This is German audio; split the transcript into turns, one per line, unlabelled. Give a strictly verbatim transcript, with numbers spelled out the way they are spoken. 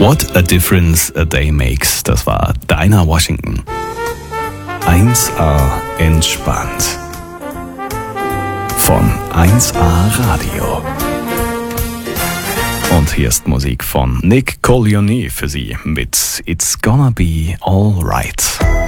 What a difference a day makes. Das war Dinah Washington. eins A entspannt. Von eins A Radio. Und hier ist Musik von Nick Collioni für Sie mit It's Gonna Be Alright.